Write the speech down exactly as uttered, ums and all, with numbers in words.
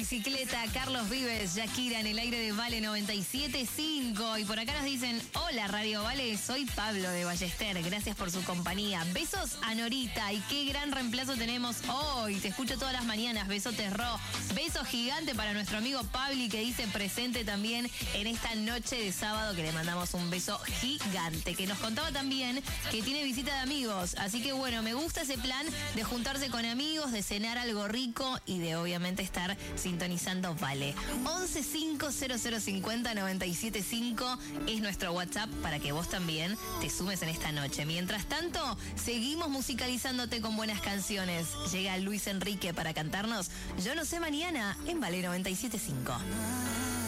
bicicleta, Carlos Vives, Shakira en el aire de Vale noventa y siete punto cinco. Y por acá nos dicen, hola Radio Vale, soy Pablo de Ballester, gracias por su compañía. Besos a Norita y qué gran reemplazo tenemos hoy. Te escucho todas las mañanas, besotes Ro. Beso gigante para nuestro amigo Pabli que dice presente también en esta noche de sábado, que le mandamos un beso gigante. Que nos contaba también que tiene visita de amigos, así que bueno, me gusta ese plan de juntarse con amigos, de cenar algo rico y de obviamente estar sintonizando Vale. once cinco cero cero cincuenta noventa y siete cinco es nuestro WhatsApp para que vos también te sumes en esta noche. Mientras tanto, seguimos musicalizándote con buenas canciones. Llega Luis Enrique para cantarnos Yo no sé mañana en Vale noventa y siete punto cinco.